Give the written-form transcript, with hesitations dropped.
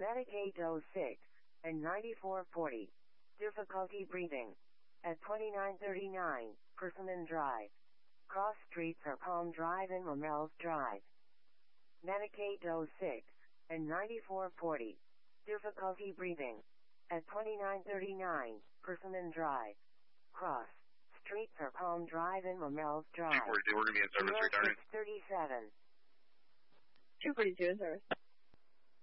Medicaid 06 and 9440. Difficulty breathing. At 2939, Persimmon Drive. Cross streets are Palm Drive and Romel's Drive. Medicaid 06 and 9440. Difficulty breathing. At 2939, Persimmon Drive. Cross streets are Palm Drive and Romel's Drive. 242, we're going to be in service returning. 637. 242 in service.